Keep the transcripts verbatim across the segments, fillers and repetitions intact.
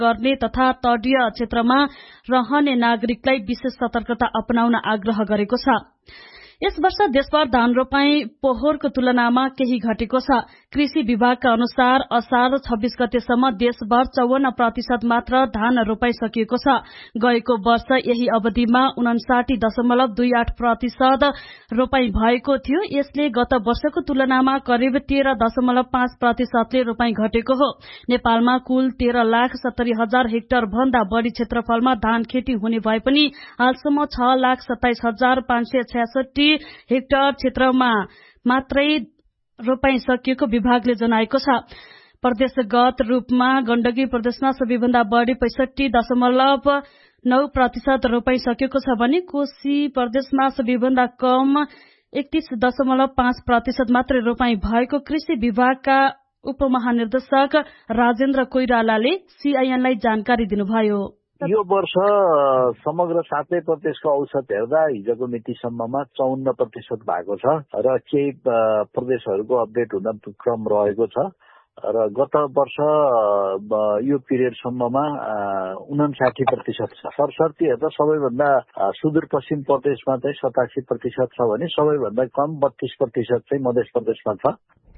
गर्ने तथा तटीय क्षेत्रमा रहने नागरिकलाई विशेष सतर्कता अपनाउन आग्रह गरेको छ। यस वर्ष देशभर धान रोपाई पोहोरको तुलनामा केही घटेको छ। कृषि विभागका अनुसार असार छब्बीस गतेसम्म देशभर चौवन्न प्रतिशत मात्र धान रोपाई सकिएको छ। गएको वर्ष यही अवधिमा उनासाठी दशमलव दुई आठ प्रतिशत रोपाई भएको थियो। यसले गत वर्षको तुलनामा करिब तेह्र दशमलव पाँच प्रतिशतले रोपाई घटेको हो। नेपालमा कुल तेह्र लाख सत्तरी हजार हेक्टर भन्दा बढ़ी क्षेत्रफलमा धान खेती हुने भए पनि हालसम्म छ लाख सत्ताइस हजार पाँच सय छ्यासठी हेक्टर क्षेत्रमा मात्रै रोपाई सकिएको विभागले जनाएको छ। प्रदेशगत रूपमा गण्डकी प्रदेशमा सबैभन्दा बढ़ी पैंसठी दशमलव नौ प्रतिशत रोपाई सकिएको छ भने कोशी प्रदेशमा सबैभन्दा कम एकतीस दशमलव पाँच प्रतिशत मात्रै रोपाई भएको कृषि विभागका उपमहानिर्देशक राजेन्द्र कोइरालाले सीआईएनलाई जानकारी दिनुभयो। यो वर्ष समग्र सातै प्रदेशको औसत हेर्दा हिजोको मितिसम्ममा चौन्न प्रतिशत भएको छ र केही प्रदेशहरूको अपडेट हुन क्रम रहेको छ र गत वर्ष यो पिरियडसम्ममा उनासाठी प्रतिशत छ। सरसर्ती हेर्दा सबैभन्दा सुदूरपश्चिम प्रदेशमा चाहिँ सतासी प्रतिशत छ भने सबैभन्दा कम बत्तीस प्रतिशत चाहिँ मध्य प्रदेशमा छ।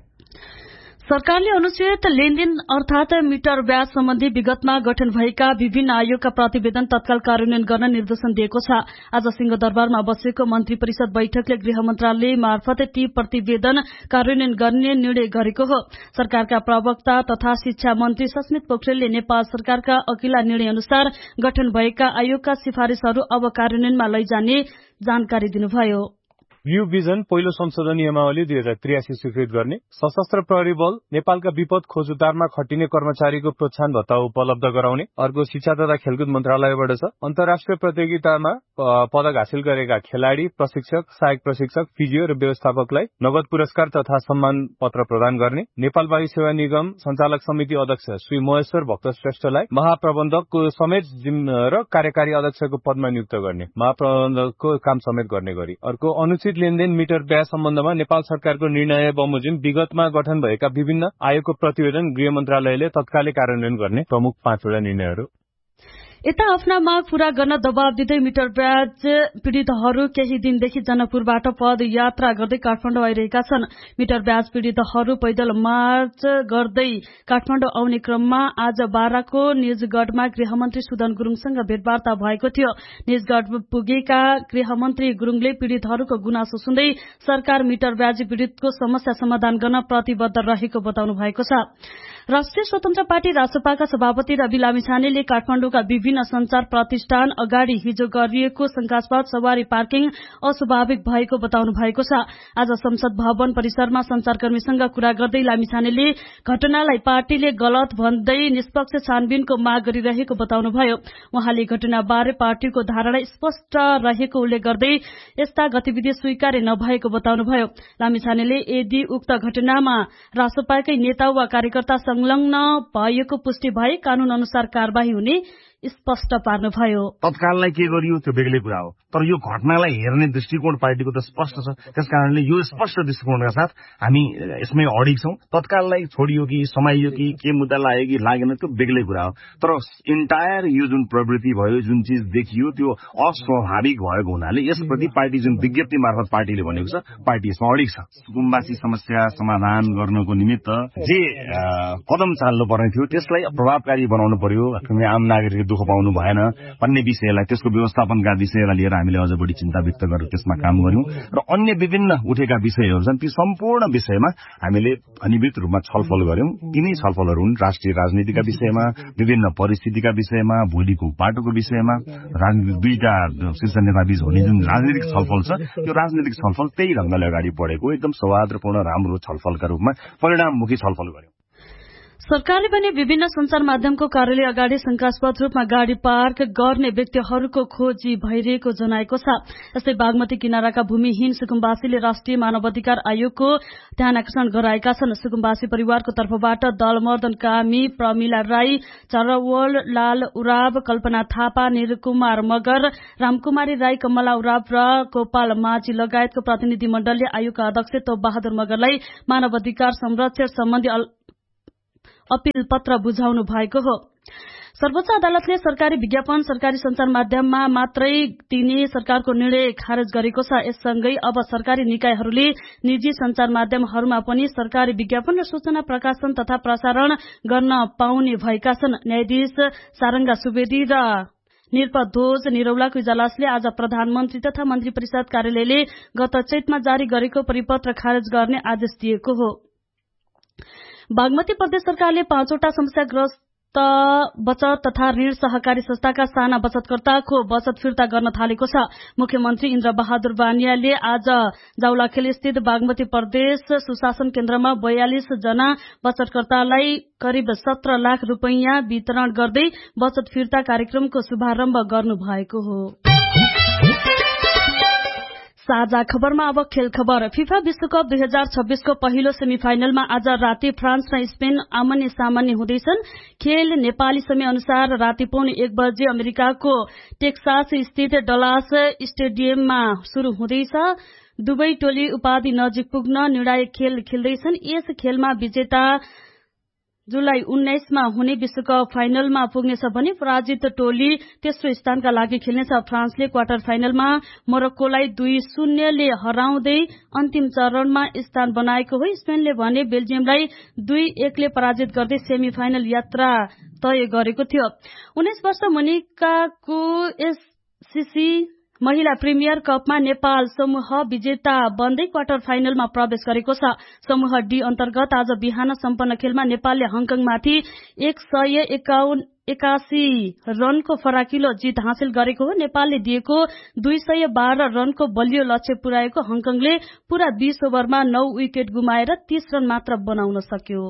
सरकारले अनुचित लेनदेन अर्थात मिटर ब्याज सम्बन्धी विगतमा गठन भएका विभिन्न आयोगका प्रतिवेदन तत्काल कार्यान्वयन गर्न निर्देशन दिएको छ। आज सिंहदरबारमा बसेको मन्त्री परिषद बैठकले गृह मन्त्रालय मार्फत ती प्रतिवेदन कार्यान्वयन गर्ने निर्णय गरेको हो। सरकारका प्रवक्ता तथा शिक्षा मन्त्री सस्मित पोखरेलले नेपाल सरकारका अघिल्ला निर्णय अनुसार गठन भएका आयोगका सिफारिशहरू अब कार्यान्वयनमा लैजाने जानकारी दिनुभयो। न्यू भिजन पहिलो संशोधन नियमावली दुई हजार त्रियासी स्वीकृत गर्ने, सशस्त्र प्रहरी बल नेपालका विपद खोज उद्धारमा खटिने कर्मचारीको प्रोत्साहन भत्ता उपलब्ध गराउने। अर्को शिक्षा तथा खेलकुद मन्त्रालयबाट छ। अन्तर्राष्ट्रिय प्रतियोगितामा पदक हासिल गरेका खेलाड़ी, प्रशिक्षक, सहायक प्रशिक्षक, फिजियो र व्यवस्थापकलाई नगद पुरस्कार तथा सम्मान पत्र प्रदान गर्ने। नेपाल वायु सेवा निगम सञ्चालक समिति अध्यक्ष श्री महेश्वर भक्त श्रेष्ठलाई महाप्रबन्धकको समेत र कार्यकारी अध्यक्षको पदमा नियुक्त गर्ने, महाप्रबन्धकको काम समेत गर्ने गरी। अर्को अनुचित लेनदेन मिटर ब्याज सम्बन्धमा नेपाल सरकारको निर्णय बमोजिम विगतमा गठन भएका विभिन्न आयोगको प्रतिवेदन गृह मन्त्रालयले तत्कालै कार्यान्वयन गर्ने प्रमुख पाँचवटा निर्णयहरू। यता आफ्ना माग पूरा गर्न दबाव दिँदै मिटर ब्याज पीड़ितहरू केही दिनदेखि जनकपुरबाट पदयात्रा गर्दै काठमाडौँ आइरहेका छन्। मिटर ब्याज पीड़ितहरू पैदल मार्च गर्दै काठमाडौँ आउने क्रममा आज बाराको निजगढमा गृहमन्त्री सुदन गुरुङसँग भेटवार्ता भएको थियो। निजगढ पुगेका गृहमन्त्री गुरुङले पीड़ितहरूको गुनासो सुन्दै सरकार मिटर ब्याज पीड़ितको समस्या समाधान गर्न प्रतिबद्ध रहेको बताउनु भएको छ। राष्ट्रिय स्वतन्त्र पार्टी रासपाका सभापति रवि लामिछानेले काठमाडौँका विभिन्न संचार प्रतिष्ठान अगाडि हिजो गरिएको शंकास्पद सवारी पार्किङ अस्वाभाविक भएको बताउनु भएको छ। आज संसद भवन परिसरमा संचारकर्मीसँग कुरा गर्दै लामिछानेले घटनालाई पार्टीले गलत भन्दै निष्पक्ष छानबिनको माग गरिरहेको बताउनुभयो। उहाँले घटनाबारे पार्टीको धारणा स्पष्ट रहेको उल्लेख गर्दै यस्ता गतिविधि स्वीकार्य नभएको बताउनुभयो। लामिछानेले यदि उक्त घटनामा रासपाकै नेता वा कार्यकर्ता संलग्न भएको पुष्टि भए कानून अनुसार कार्यवाही हुने स्पष्ट पार्नुभयो। तत्काललाई के गरियो त्यो बेग्लै कुरा हो, तर यो घटनालाई हेर्ने दृष्टिकोण पार्टीको त स्पष्ट छ। त्यसकारणले यो स्पष्ट दृष्टिकोणका साथ हामी यसमै अडिग छौं। तत्काललाई छोडियो कि समाइयो कि के मुद्दा लाग्यो कि लागेन त्यो बेग्लै कुरा हो, तर इन्टायर यो जुन प्रवृत्ति भयो, जुन चीज देखियो त्यो अस्वाभाविक भएको हुनाले यसप्रति पार्टी जुन विज्ञप्ति मार्फत पार्टीले भनेको छ पार्टी यसमा अडिग छ। सुकुम्बासी समस्या समाधान गर्नको निमित्त जे कदम चाल्नु पर्ने थियो त्यसलाई प्रभावकारी बनाउनु पर्यो। आम नागरिक दुःख पाउनु भएन भन्ने विषयलाई, त्यसको व्यवस्थापनका विषयलाई लिएर हामीले अझ बढी चिन्ता व्यक्त गरेर त्यसमा काम गर्यौं र अन्य विभिन्न उठेका विषयहरू छन् ती सम्पूर्ण विषयमा हामीले अनिवार्य रूपमा छलफल गर्यौं। तिनै छलफलहरू हुन् राष्ट्रिय राजनीतिका विषयमा, विभिन्न परिस्थितिका विषयमा, भोलिको बाटोको विषयमा, राजनीतिक दुईटा शीर्ष नेताबीच हुने जुन राजनीतिक छलफल छ त्यो राजनीतिक छलफल त्यही ढंगले अगाडि बढेको एकदम सौहार्दपूर्ण राम्रो छलफलका रूपमा परिणाममुखी छलफल गर्यौं। सरकारले पनि विभिन्न संचार माध्यमको कार्यालय अगाडि शंकास्पद रूपमा गाड़ी पार्क गर्ने व्यक्तिहरूको खोजी भइरहेको जनाएको छ। यस्तै बागमती किनाराका भूमिहीन सुकुम्बासीले राष्ट्रिय मानवाधिकार आयोगको ध्यान आकर्षण गराएका छन्। सुकुम्बासी परिवारको तर्फबाट दलमर्दन कामी, प्रमिला राई, चरवल लाल उराव, कल्पना थापा, निरकुमार मगर, रामकुमारी राई, कमला उराव र गोपाल माझी लगायतको प्रतिनिधि मण्डलले आयोगका अध्यक्ष तोप बहादुर मगरलाई मानवाधिकार संरक्षण सम्बन्धी अपील पत्र बुझाउनु भएको हो। सर्वोच्च अदालतले सरकारी विज्ञापन सरकारी सञ्चार माध्यममा मात्रै दिने सरकारको निर्णय खारेज गरेको छ। यससँगै अब सरकारी निकायहरूले निजी सञ्चार माध्यमहरूमा पनि सरकारी विज्ञापन र सूचना प्रकाशन तथा प्रसारण गर्न पाउने भएका छन्। न्यायाधीश सारंगा सुवेदी र निरपध्वज निरौलाको इजलासले आज प्रधानमन्त्री तथा मन्त्री परिषद कार्यालयले गत चैतमा जारी गरेको परिपत्र खारेज गर्ने आदेश दिएको हो। बागमती प्रदेश सरकारले पाँचवटा समस्याग्रस्त बचत तथा ऋण सहकारी संस्थाका साना बचतकर्ताको बचत फिर्ता गर्न थालेको छ। मुख्यमन्त्री इन्द्र बहादुर बानियाले आज जाउलाखेल स्थित बागमती प्रदेश सुशासन केन्द्रमा बयालिस जना बचतकर्तालाई करिब सत्र लाख रूपैयाँ वितरण गर्दै बचत फिर्ता कार्यक्रमको शुभारम्भ गर्नु भएको हो। साझा खबरमा अब खेल खबर। फिफा विश्वकप दुई हजार छब्बीसको पहिलो सेमी फाइनलमा आज राति फ्रान्स र स्पेन आमने सामान्य हुँदैछन्। खेल नेपाली समय अनुसार राति पौने एक बजे अमेरिकाको टेक्सास स्थित डलास स्टेडियममा शुरू हुँदैछ। दुवै टोली उपाधि नजिक पुग्न निर्णायक खेल खेल्दैछन्। यस खेलमा विजेता जुलाई उन्नाइसमा हुने विश्वकप फाइनलमा पुग्नेछ भने पराजित टोली तेस्रो स्थानका लागि खेल्नेछ। फ्रान्सले क्वार्टर फाइनलमा मोरक्कोलाई दुई शून्यले हराउँदै अन्तिम चरणमा स्थान बनाएको हो। स्पेनले भने बेल्जियमलाई दुई एकले पराजित गर्दै सेमी फाइनल यात्रा तय गरेको थियो। उन्नाइस वर्ष मुनिकाको एससीसी महिला प्रिमियर कपमा नेपाल समूह विजेता बन्दै क्वार्टर फाइनलमा प्रवेश गरेको छ। समूह डी अन्तर्गत आज बिहान सम्पन्न खेलमा नेपालले हङकङमाथि एक सय एकाउन्न एकासी रनको फराकिलो जित हासिल गरेको हो। नेपालले दिएको दुई सय बाह्र रनको बलियो लक्ष्य पुर्याएको हङकङले पूरा बीस ओभरमा नौ विकेट गुमाएर तीस रन मात्र बनाउन सक्यो।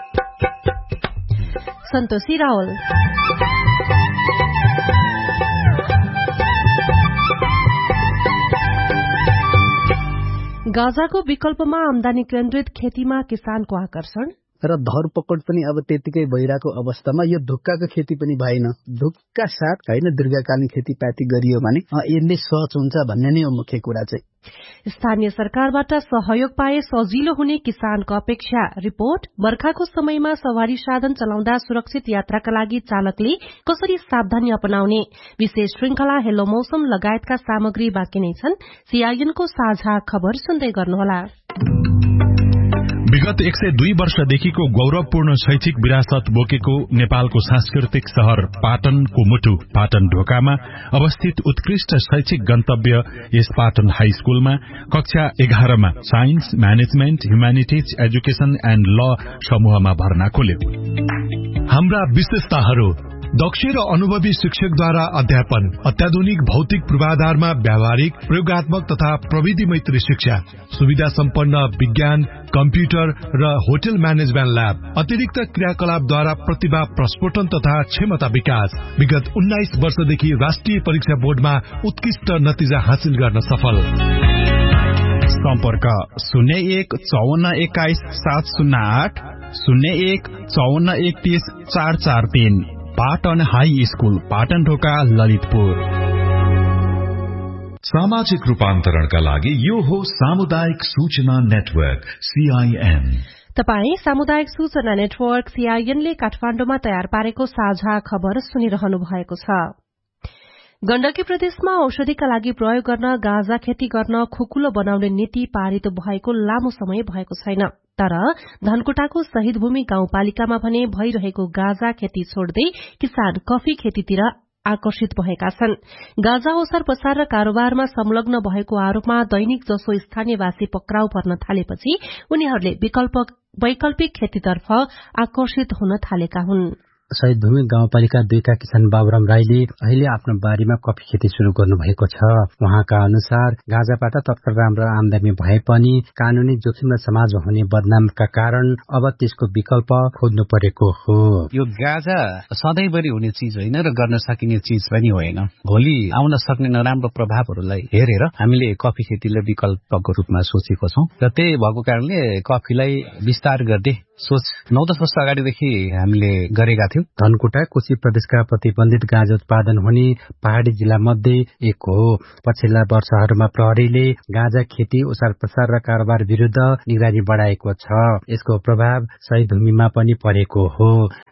सन्तोषी रावल। गाजाको विकल्पमा आमदानी केन्द्रित खेतीमा किसानको आकर्षण र धरपकड पनि अब त्यतिकै भइरहेको अवस्थामा यो धुक्काको खेती पनि भएन। धुक्का साथ होइन दीर्घकालीन खेतीपाती गरियो भने यसले सहज हुन्छ भन्ने नै हो मुख्य कुरा चाहिँ। स्थानीय सरकारबाट सहयोग पाए सजिलो हुने किसानको अपेक्षा। रिपोर्ट। बर्खाको समयमा सवारी साधन चलाउँदा सुरक्षित यात्राका लागि चालकले कसरी सावधानी अपनाउने? विशेष श्रृंखला हेलो मौसम लगायतका सामग्री बाँकी नै छन्। सीआईएनको साझा खबर सुन्दै गर्नुहोला। विगत एक सय दुई वर्षदेखिको गौरवपूर्ण शैक्षिक विरासत बोकेको नेपालको सांस्कृतिक शहर पाटनको मुटु पाटन ढोकामा अवस्थित उत्कृष्ट शैक्षिक गन्तव्य यस पाटन हाई स्कूलमा कक्षा एघारमा science management humanities education and ल समूहमा भर्ना खोल्यो। हाम्रा विशेषताहरू: दक्ष र अनुभवी शिक्षकद्वारा अध्यापन, अत्याधुनिक भौतिक पूर्वाधारमा व्यावहारिक प्रयोगात्मक तथा प्रविधि मैत्री शिक्षा, सुविधा सम्पन्न विज्ञान कम्प्युटर र होटल म्यानेजमेन्ट ल्याब, अतिरिक्त क्रियाकलापद्वारा प्रतिभा प्रस्फोटन तथा क्षमता विकास। विगत उन्नाइस वर्षदेखि राष्ट्रिय परीक्षा बोर्डमा उत्कृष्ट नतिजा हासिल गर्न सफल। सम्पर्क शून्य एक चौवन्न एक्काइस सात शून्य आठ शून्य एक चौवन्न एकतीस चार चार तीन। पाटन हाई स्कूल पाटन ढोका ललितपुर। सामाजिक रूपान्तरणका लागि यो हो सामुदायिक सूचना नेटवर्क सीआईएन। तपाई सामुदायिक सूचना नेटवर्क सीआईएनले काठमाडौँमा तयार पारेको साझा खबर सुनिरहनु भएको छ। गण्डकी प्रदेशमा औषधिका लागि प्रयोग गर्न गाँजा खेती गर्न खुकुलो बनाउने नीति पारित भएको लामो समय भएको छैन। तर धनकुटाको शहीद भूमि गाउँपालिकामा भने भइरहेको गाँजा खेती छोड्दै किसान कफी खेतीतिर आकर्षित भएका छन्। गाँजा ओसार पसार र कारोबारमा संलग्न भएको आरोपमा दैनिक जसो स्थानीयवासी पक्राउ पर्न थालेपछि उनीहरूले वैकल्पिक खेतीतर्फ आकर्षित हुन थालेका हुन्। शहीद भूमि गाउँपालिका दुईका किसान बाबुराम राईले अहिले आफ्नो बारीमा कफी खेती शुरू गर्नुभएको छ। उहाँका अनुसार गाँजाबाट तत्काल राम्रो आमदानी भए पनि कानूनी जोखिम र समाजमा हुने बदनामका कारण अब त्यसको विकल्प खोज्नु परेको हो। यो गाँजा सधैँभरि हुने चिज होइन र गर्न सकिने चिज पनि होइन। भोलि आउन सक्ने नराम्रो प्रभावहरूलाई हेरेर हामीले कफी खेतीलाई विकल्पको रूपमा सोचेको छौं र त्यही भएको कारणले कफीलाई विस्तार गर्दै सोच नौ दस वर्ष अगाडिदेखि हामीले गरेका थियौं। धनकुटा कोशी प्रदेशका प्रतिबन्धित गाँजा उत्पादन हुने पहाड़ी जिल्ला मध्ये एक हो। पछिल्ला वर्षहरूमा प्रहरीले गाँजा खेती ओसार प्रसार र कारोबार विरुद्ध निगरानी बढाएको छ। यसको प्रभाव शहीद भूमिमा पनि परेको हो।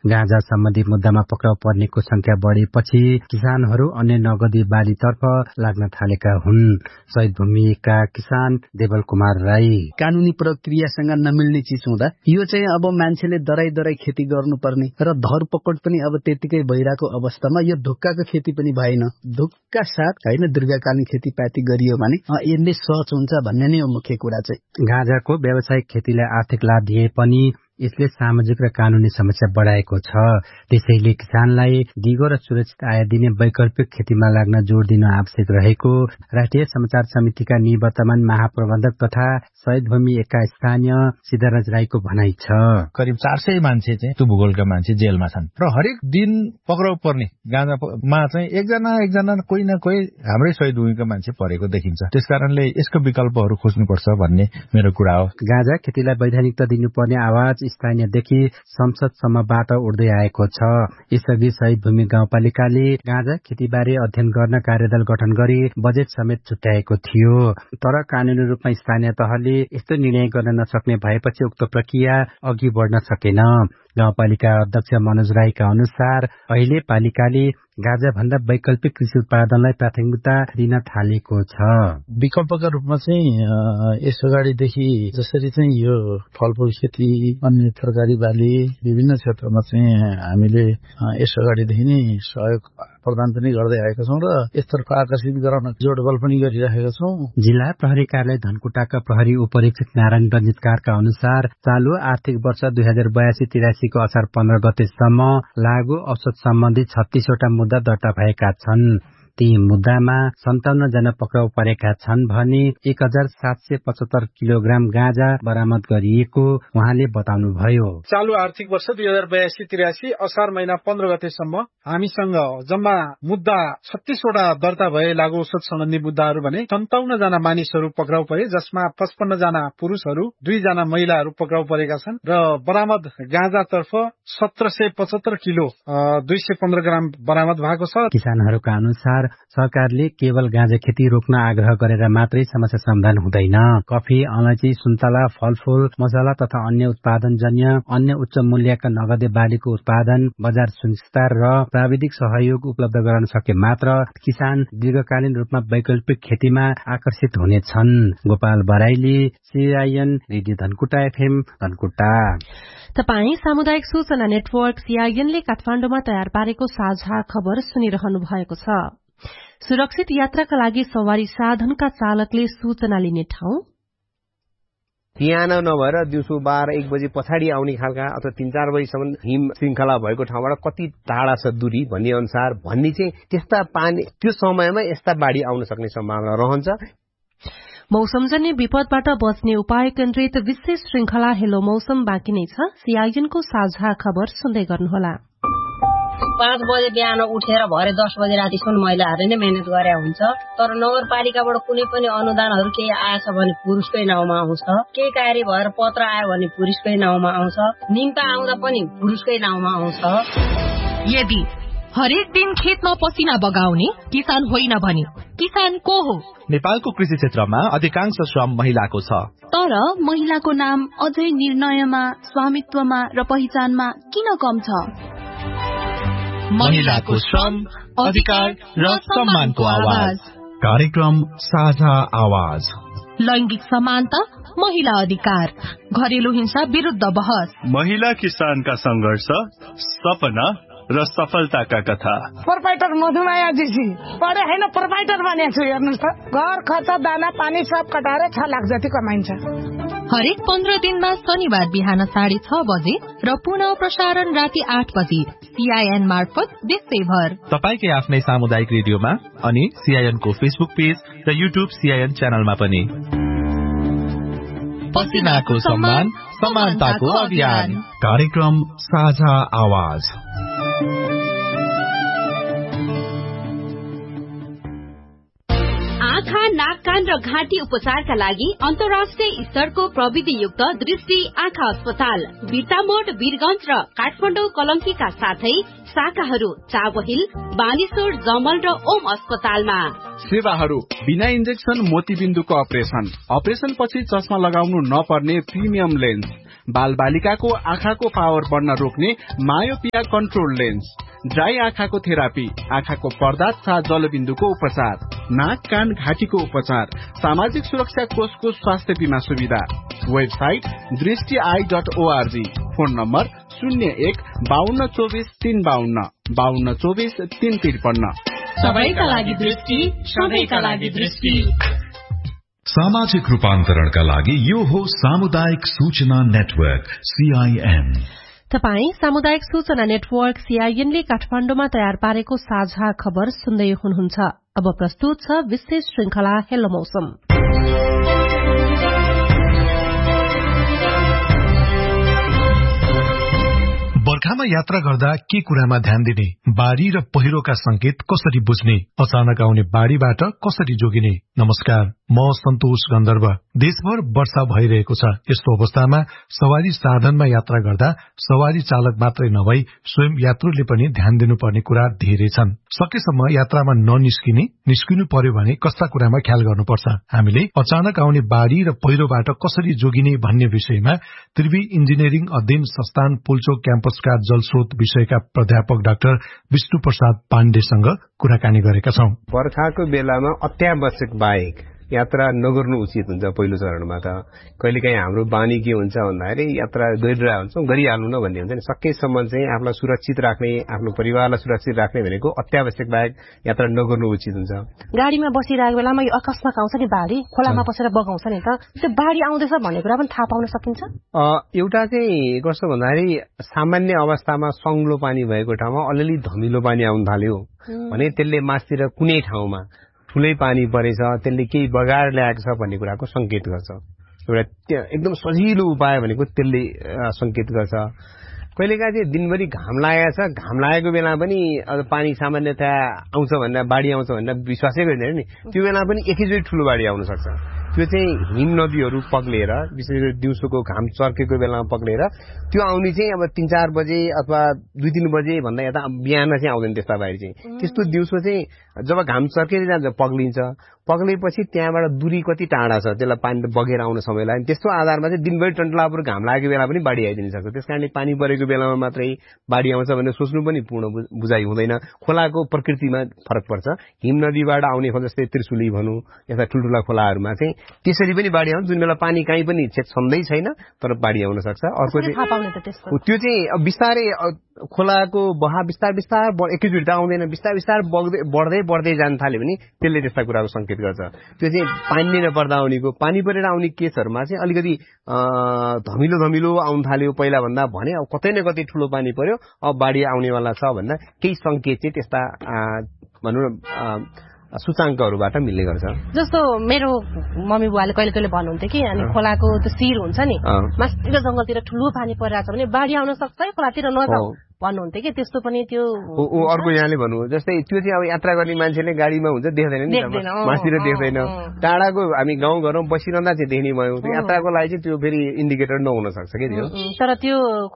गाँजा सम्बन्धी मुद्दामा पक्राउ पर्नेको संख्या बढेपछि किसानहरू अन्य नगदी बालीतर्फ लाग्न थालेका हुन्। शहीद भूमिका किसान देवल कुमार राई कानूनी प्रक्रियासँग नमिल्ने चिज हुँदा यो चाहिँ अब मान्छेले दराई दराई खेती गर्नुपर्ने र धरपकड पनि अब त्यतिकै भइरहेको अवस्थामा यो धुक्काको खेती पनि भएन। धुक्का साथ होइन दीर्घकालीन खेतीपाती गरियो भने यसले सहज हुन्छ भन्ने नै हो मुख्य कुरा चाहिँ। गाँजाको व्यावसायिक खेतीलाई आर्थिक लाभ दिए पनि यसले सामाजिक र कानूनी समस्या बढाएको छ। त्यसैले किसानलाई दिगो र सुरक्षित आय दिने वैकल्पिक खेतीमा लाग्न जोड़ दिन आवश्यक रहेको राष्ट्रिय समाचार समितिका निवर्तमान महाप्रबन्धक तथा शहीद भूमि एकका स्थानीय सिद्धराज राईको भनाइ छ। करिब चार सय मान्छे चाहिँ त्यो भूगोलका मान्छे जेलमा छन् र हरेक दिन पक्राउ पर्ने गाँजामा चाहिँ एकजना एकजना कोही न कोही हाम्रै शहीद भूमिका मान्छे परेको देखिन्छ। त्यसकारणले यसको विकल्पहरू खोज्नुपर्छ भन्ने मेरो कुरा हो। गाँजा खेतीलाई वैधानिकता दिनुपर्ने आवाज स्थानीयदेखि संसदसम्मबाट उठ्दै आएको छ। यसअघि शहीद भूमि गाउँपालिकाले गाँजा खेतीबारे अध्ययन गर्न कार्यदल गठन गरी बजेट समेत छुट्याएको थियो। तर कानूनी रूपमा स्थानीय तहले यस्तो निर्णय गर्न नसक्ने भएपछि उक्त प्रक्रिया अघि बढ्न सकेन। गाउँपालिका अध्यक्ष मनोज राईका अनुसार अहिले पालिकाले गाँजा भन्दा वैकल्पिक कृषि उत्पादनलाई प्राथमिकता दिन थालेको छ। विकल्पका रूपमा चाहिँ यस अगाडिदेखि जसरी चाहिँ यो फलफूल खेती अन्य तरकारी बाली विभिन्न क्षेत्रमा चाहिँ हामीले यस अगाडिदेखि नै सहयोग प्रदान पनि गर्दै आएका छौँ र यसतर्फ आकर्षित गराउन जोडबल पनि गरिरहेका छौँ। जिल्ला प्रहरी कार्यालय धनकुटाका प्रहरी उपरीक्षक नारायण रञ्जित कारका अनुसार चालु आर्थिक वर्ष दुई हजार बयासी तिरासीको असार पन्ध्र गतेसम्म लागू औषध सम्बन्धी छत्तीसवटा मुद्दा दर्ता भएका छन्। ती मुद्दामा सन्ताउन्न जना पक्राउ परेका छन् भने एक हजार सात सय पचहत्तर किलोग्राम गाँजा बरामद गरिएको उहाँले बताउनुभयो। चालू आर्थिक वर्ष दुई हजार बयासी तिरासी असार महिना पन्ध्र गतेसम्म हामीसँग जम्मा मुद्दा छत्तीसवटा दर्ता भए लागू औषध सम्बन्धी मुद्दाहरू भने सन्ताउन्न जना मानिसहरू पक्राउ परे, जसमा पचपन्न जना पुरुषहरू दुई जना महिलाहरू पक्राउ परेका छन् र बरामद गाँजातर्फ सत्र सय पचहत्तर किलो दुई सय पन्ध्र ग्राम बरामद भएको छ। किसानहरूका अनुसार सरकारले केवल गाँजा खेती रोक्न आग्रह गरेर मात्रै समस्या समाधान हुँदैन। कफी, अलैँची, सुन्तला, फलफूल, मसला तथा अन्य उत्पादनजन्य अन्य उच्च मूल्यका नगदे बालीको उत्पादन, बजार सुनिश्चितता र प्राविधिक सहयोग उपलब्ध गराउन सके मात्र किसान दीर्घकालीन रूपमा वैकल्पिक खेतीमा आकर्षित हुनेछन्। Gopal Baraili, CIN radio Dhankuta FM Dhankuta. तपाई सामुदायिक सूचना नेटवर्क सीआईएनले काठमाडौँमा तयार पारेको साझा खबर सुनिरहनु भएको छ। सुरक्षित यात्राका लागि सवारी साधनका चालकले सूचना लिने ठाउँ बिहान नभएर दिउँसो बाह्र एक बजे पछाडि आउने खालका अथवा तीन चार बजीसम्म हिम श्रृंखला भएको ठाउँबाट कति टाढा छ दूरी भन्ने अनुसार भन्ने चाहिँ त्यस्ता पानी त्यो समयमा यस्ता बाढी आउन सक्ने सम्भावना रहन्छ। मौसमजन्य विपदबाट बच्ने उपाय केन्द्रित विशेष श्रृंखला हेलो मौसम बाँकी नै छ। सीआईएनको साझा खबर सुन्दै गर्नुहोला। पाँच बजे बिहान उठेर भरे दस बजे रातिसम्म महिलाहरूले नै मेहनत गरे हुन्छ। तर नगरपालिकाबाट कुनै पनि अनुदानहरू केही आएछ भने पुरुषकै नाउँमा आउँछ, केही कार्य भएर पत्र आयो भने पुरुषकै नाउँमा आउँछ, निम्ता आउँदा पनि पुरुषकै नाउँमा आउँछ। यदि हरेक दिन खेतमा पसिना बगाउने किसान होइन भने किसान को हो? नेपालको कृषि क्षेत्रमा अधिकांश श्रम महिलाको छ। तर महिलाको नाम अझै निर्णयमा, स्वामित्वमा र पहिचानमा किन कम छ? महिलाको श्रम, अधिकार र सम्मानको आवाज। कार्यक्रम साझा आवाज। लैंगिक समानता, महिला अधिकार, घरेलु हिंसा विरुद्ध बहस, महिला किसानका संघर्ष, सपना र सफलताका कथा। प्रोपाइटर मधुमाया जीसी पढे हैन, प्रोपाइटर बनेको छु। हेर्नुस् त, घर खर्च, दाना पानी सब कटाएर छ लाख जति कमाइन्छ। हरेक पन्ध्र दिनमा शनिबार बिहान साढे छ बजे र पुनः प्रसारण राति आठ बजे सीआईएन मार्फत देशैभर तपाईकै आफ्नै सामुदायिक रेडियोमा अनि सीआईएनको फेसबुक पेज र युट्युब सीआईएन च्यानलमा पनि। पसिनाको सम्मान, समानताको अभियान। कार्यक्रम साझा आवाज। आँखा, नाक, कान र घाँटी उपचारका लागि अन्तर्राष्ट्रिय स्तरको प्रविधियुक्त दृष्टि आँखा अस्पताल बिर्तामोड, वीरगञ्ज र काठमाडौँ कलङ्कीका साथै शाखाहरू चाबहिल, बानेश्वर, जमल र ओम अस्पतालमा। सेवाहरू बिना इन्जेक्सन मोतीबिन्दुको अपरेसन, अपरेसन पछि चस्मा लगाउनु नपर्ने प्रिमियम लेन्स, बालबालिकाको आँखाको पावर बढ्न रोक्ने मायोपिया कन्ट्रोल लेन्स, ड्राई आँखाको थेरापी, आँखाको पर्दा तथा जलबिन्दुको उपचार, नाक कान घाँटीको उपचार, सामाजिक सुरक्षा कोषको स्वास्थ्य बीमा सुविधा। वेबसाइट दृष्टि I dot ORG. Phone number शून्य एक बाहन्न चौबिस तीन बाहन्न बाहन्न चौबिस तीन त्रिपन्न। सबैका लागि दृष्टि, सबैका लागि दृष्टि। सामाजिक रूपान्तरणका लागि यो हो सामुदायिक सूचना नेटवर्क सीआईएन। तपाई सामुदायिक सूचना नेटवर्क सीआईएन ले काठमाण्डुमा तयार पारेको साझा खबर सुन्दै हुनुहुन्छ। अब प्रस्तुत छ विशेष श्रृंखला हेलो मौसम। बर्खामा यात्रा गर्दा के कुरामा ध्यान दिने, बाढ़ी र पहिरोका संकेत कसरी बुझ्ने, अचानक आउने बाढ़ीबाट कसरी जोगिने। नमस्कार, म सन्तोष गन्धर्व। देशभर वर्षा भइरहेको छ। यस्तो अवस्थामा सवारी साधनमा यात्रा गर्दा सवारी चालक मात्रै नभई स्वयं यात्रुले पनि ध्यान दिनुपर्ने कुरा धेरै छन्। सकेसम्म यात्रामा ननिस्किने, निस्किनु पर्यो भने कस्ता कुरामा ख्याल गर्नुपर्छ। हामीले अचानक आउने बाढ़ी र पहिरोबाट कसरी जोगिने भन्ने विषयमा त्रिवी इन्जिनियरिङ अध्ययन संस्थान पुल्चोक क्याम्पसका जलस्रोत विषयका प्राध्यापक डाक्टर विष्णु प्रसाद पाण्डेसँग कुराकानी गरेका छौं। बर्खाको बेलामा अत्यावश्यक बाहेक यात्रा नगर्नु उचित हुन्छ। पहिलो चरणमा त कहिलेकाहीँ हाम्रो बानी के हुन्छ भन्दाखेरि यात्रा गरिरहेको हुन्छौँ, गरिहाल्नु न भन्ने हुन्छ नि। सकेसम्म चाहिँ आफूलाई सुरक्षित राख्ने, आफ्नो परिवारलाई सुरक्षित राख्ने भनेको अत्यावश्यक बाहेक यात्रा नगर्नु उचित हुन्छ। गाडीमा बसिरहेको बेलामा यो अकस्मात आउँछ नि बाढी, खोलामा पसेर बगाउँछ नि त, त्यो बाढी आउँदैछ भन्ने कुरा पनि थाहा पाउन सकिन्छ। एउटा चाहिँ कस्तो भन्दाखेरि सामान्य अवस्थामा सङ्लो पानी भएको ठाउँमा अलिअलि धमिलो पानी आउन थाल्यो भने त्यसले मासतिर कुनै ठाउँमा ठूलै पानी परेछ, त्यसले केही बगाएर ल्याएको छ भन्ने कुराको संकेत गर्छ। एउटा एकदम सजिलो उपाय भनेको त्यसले संकेत गर्छ। कहिलेकाहीँ चाहिँ दिनभरि घाम लागेको छ, घाम लागेको बेला पनि पानी सामान्यतया आउँछ भनेर, बाढी आउँछ भनेर विश्वासै गरिँदैन नि, त्यो बेला पनि एकैचोटि ठूलो बाढी आउन सक्छ। त्यो चाहिँ हिम नदीहरू पग्लेर, विशेष गरी दिउँसोको घाम चर्केको बेलामा पग्लेर त्यो आउने चाहिँ अब तीन चार बजे अथवा दुई तीन बजे भन्दा यता बिहान चाहिँ आउँदैन। त्यस्ता बाढी चाहिँ त्यस्तो दिउँसो चाहिँ जब घाम चर्केर जान्छ पग्लिन्छ, पग्लेपछि त्यहाँबाट दूरी कति टाढा छ त्यसलाई पानी बगेर आउन समय लाग्यो। त्यस्तो आधारमा चाहिँ दिनभरि टन्टलापुर घाम लागेको बेला पनि बाढी आइदिन सक्छ। त्यस कारणले पानी परेको बेलामा मात्रै बाढी आउँछ भनेर सोच्नु पनि पूर्ण बुझाइ हुँदैन। खोलाको प्रकृतिमा फरक पर्छ। हिम नदीबाट आउने खोला जस्तै त्रिशुली भनौँ, यस्ता ठुल्ठुला खोलाहरूमा चाहिँ त्यसरी पनि बाढी आउँछ, जुन बेला पानी कहीँ पनि छेद छन्दै छैन तर बाढी आउन सक्छ। अर्को चाहिँ त्यो चाहिँ बिस्तारै खोलाको बहाव बिस्तार बिस्तार एकैचोटि त आउँदैन, बिस्तार बिस्तार बग्दै बढ्दै बढ्दै जान थाल्यो भने त्यसले त्यस्ता कुराको संकेत गर्छ। त्यो चाहिँ पानी नपर्दा आउनेको, पानी परेर आउने केसहरूमा चाहिँ अलिकति धमिलो धमिलो आउन थाल्यो पहिला भन्दा भने अब कतै न कतै ठुलो पानी पर्यो, अब बाढी आउनेवाला छ भन्दा केही संकेत चाहिँ त्यस्ता भनौँ न सूचाङ्कहरूबाट मिल्ने गर्छ। जस्तो मेरो मम्मी बुवाले कहिले कहिले भन्नुहुन्थ्यो कि अनि खोलाको त्यो शिर हुन्छ नि, मास्तिर जंगलतिर ठुलो पानी परिरहेको छ भने बाढी आउन सक्छ है, खोलातिर नजाऊ भन्नुहुन्थ्यो कि। त्यस्तो पनि त्यो अर्को यहाँले भन्नु जस्तै त्यो चाहिँ अब यात्रा गर्ने मान्छेले गाडीमा हुन्छ देख्दैन नि, मासतिर देख्दैन। टाढाको हामी गाउँ घरमा बसिरहँदा चाहिँ देख्ने भयो। त्यो यात्राको लागि चाहिँ त्यो फेरि इन्डिकेटर नहुन सक्छ कि त्यो। तर त्यो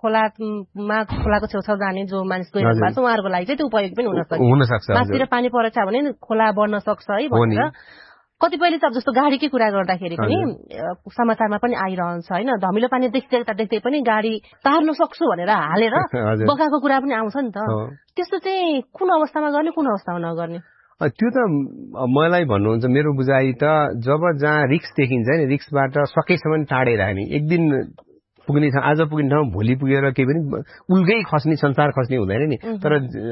खोलामा खोलाको छेउछाउ जाने जो मानिस गइरहनु भएको छ उहाँहरूको लागि चाहिँ त्यो उपयोगी पनि हुन सक्छ। मासतिर पानी परेछ भने खोला बढ्न सक्छ है भनेर कतिपयले त जस्तो गाडीकै कुरा गर्दाखेरि पनि समाचारमा पनि आइरहन्छ होइन, धमिलो पानी देख्दै देख्दै पनि गाडी तार्न सक्छु भनेर हालेर बगाएको कुरा पनि आउँछ नि त। त्यस्तो चाहिँ कुन अवस्थामा गर्ने, कुन अवस्थामा नगर्ने? त्यो त मलाई भन्नुहुन्छ मेरो बुझाइ त जब जहाँ रिक्स देखिन्छ नि, रिक्सबाट सकेसम्म टाढै राख्ने। एक दिन पुग्ने छ, आज पुग्ने ठाउँ भोलि पुगेर केही पनि उल्कै खस्ने, संसार खस्ने हुँदैन नि। तर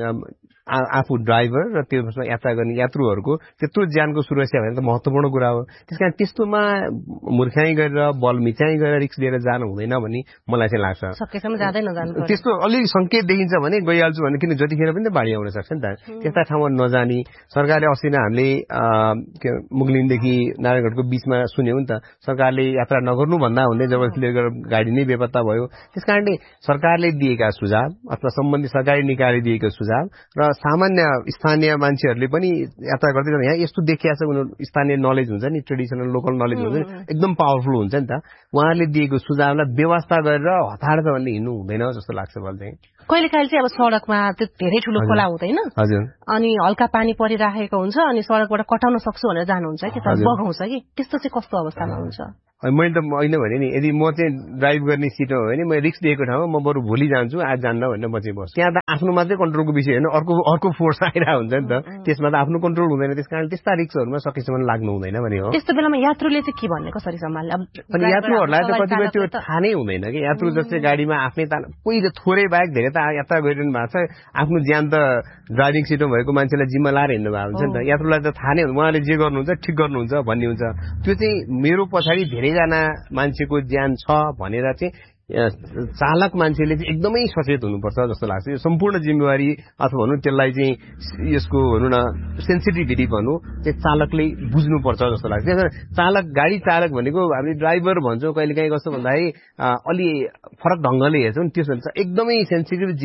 आफू ड्राइभर र त्यसमा यात्रा गर्ने यात्रुहरूको त्यत्रो ज्यानको सुरक्षा भने त महत्त्वपूर्ण कुरा हो। त्यस कारण त्यस्तोमा मूर्खाइ गरेर बल मिचाइ गरेर रिक्स लिएर जानु हुँदैन भन्ने मलाई चाहिँ लाग्छ। सकेसम्म जाँदै नजानु। त्यस्तो अलिक संकेत देखिन्छ भने गइहाल्छु भने, किन जतिखेर पनि त बाढी आउन सक्छ नि त। त्यस्ता ठाउँमा नजानी। सरकारले अस्ति नै हामीले मुगलिनदेखि नारायणगढको बिचमा सुन्यौँ नि त, सरकारले यात्रा नगर्नु भन्दा हुँदै जबरजस्ती लिएर गाडी नै बेपत्ता भयो। त्यस कारणले सरकारले दिएका सुझाव अथवा सम्बन्धित सरकारी निकायले दिएको सुझाव र सामान्य स्थानीय मान्छेहरूले पनि यात्रा गर्दै गर्दा यहाँ यस्तो देखिया छ, उनीहरू स्थानीय नलेज हुन्छ नि, ट्रेडिसनल लोकल नलेज हुन्छ नि, एकदम पावरफुल हुन्छ नि त। उहाँहरूले दिएको सुझावलाई व्यवस्था गरेर हतार त भन्ने हिँड्नु हुँदैन जस्तो लाग्छ मलाई चाहिँ। कहिले काहीँ चाहिँ अब सडकमा त्यो धेरै ठुलो खोला हुँदैन, हजुर, अनि हल्का पानी परिराखेको हुन्छ अनि सडकबाट कटाउन सक्छु भनेर जानुहुन्छ कि बगाउँछ कि, त्यस्तो चाहिँ कस्तो अवस्थामा हुन्छ? मैले त अहिले भने नि यदि म चाहिँ ड्राइभ गर्ने सिटमा हो भने म रिस्क दिएको ठाउँमा म बरु भोलि जान्छु आज जान्न भनेर म चाहिँ बस्छु। त्यहाँ त आफ्नो मात्रै कन्ट्रोलको विषय होइन, अर्को अर्को फोर्स आइरहेको हुन्छ नि त, त्यसमा त आफ्नो कन्ट्रोल हुँदैन। त्यस कारण त्यस्ता रिस्कहरूमा सकेसम्म लाग्नु हुँदैन भने हो। त्यस्तो बेलामा यात्रुले चाहिँ के भन्ने कसरी सम्हाल्ने? अनि यात्रुहरूलाई त कतिपय त्यो थाहा नै हुँदैन कि यात्रु जस्तै गाडीमा आफ्नै ताल कोही त थोरै बाहेक धेरै त यात्रा गरिरहनु भएको छ, आफ्नो ज्यान त ड्राइभिङ सिटमा भएको मान्छेलाई जिम्मा लाएर हिँड्नु भएको हुन्छ नि त। यात्रुलाई त थाहा नै हुन्छ उहाँले जे गर्नुहुन्छ ठिक गर्नुहुन्छ भन्ने हुन्छ। त्यो चाहिँ मेरो पछाडि धेरैजना मान्छेको ज्यान छ भनेर चाहिँ चालक मान्छेले चाहिँ एकदमै सचेत हुनुपर्छ जस्तो लाग्छ। यो सम्पूर्ण जिम्मेवारी अथवा भनौँ त्यसलाई चाहिँ यसको भनौँ न सेन्सिटिभिटी भनौँ चाहिँ चालकले बुझ्नुपर्छ जस्तो लाग्छ। चालक गाडी चालक भनेको हामीले ड्राइभर भन्छौँ कहिले काहीँ कस्तो भन्दाखेरि अलि फरक ढङ्गले हेर्छौँ, त्यसो भन्छ एकदमै सेन्सिटिभ